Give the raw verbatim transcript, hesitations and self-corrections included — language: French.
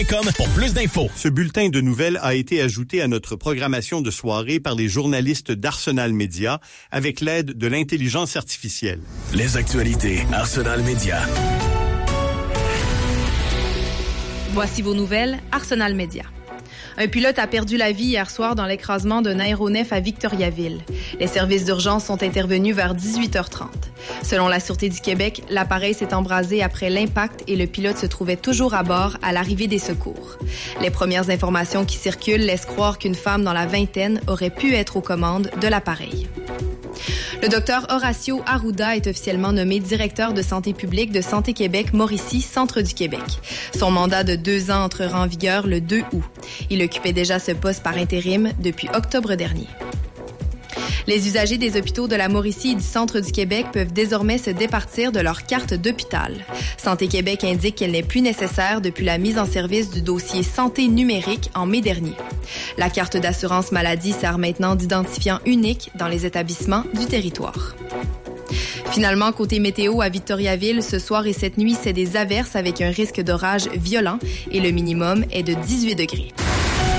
Pour plus d'infos. Ce bulletin de nouvelles a été ajouté à notre programmation de soirée par les journalistes d'Arsenal Média avec l'aide de l'intelligence artificielle. Les actualités Arsenal Média. Voici vos nouvelles Arsenal Média. Un pilote a perdu la vie hier soir dans l'écrasement d'un aéronef à Victoriaville. Les services d'urgence sont intervenus vers dix-huit heures trente. Selon la Sûreté du Québec, l'appareil s'est embrasé après l'impact et le pilote se trouvait toujours à bord à l'arrivée des secours. Les premières informations qui circulent laissent croire qu'une femme dans la vingtaine aurait pu être aux commandes de l'appareil. Le docteur Horacio Arruda est officiellement nommé directeur de santé publique de Santé Québec Mauricie, centre du Québec. Son mandat de deux ans entrera en vigueur le deux août. Il occupait déjà ce poste par intérim depuis octobre dernier. Les usagers des hôpitaux de la Mauricie et du centre du Québec peuvent désormais se départir de leur carte d'hôpital. Santé Québec indique qu'elle n'est plus nécessaire depuis la mise en service du dossier santé numérique en mai dernier. La carte d'assurance maladie sert maintenant d'identifiant unique dans les établissements du territoire. Finalement, côté météo à Victoriaville, ce soir et cette nuit, c'est des averses avec un risque d'orage violent et le minimum est de dix-huit degrés.